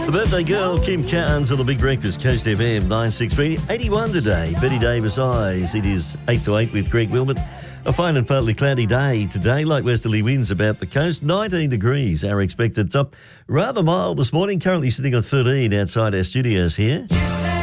The birthday girl, Kim Carnes, on the Big Breakfast, Coast FM 963. 81 today, Betty Davis Eyes. It is 8 to 8 with Greg Wilmot. A fine and partly cloudy day today, light westerly winds about the coast. 19 degrees, our expected top. Rather mild this morning, currently sitting on 13 outside our studios here.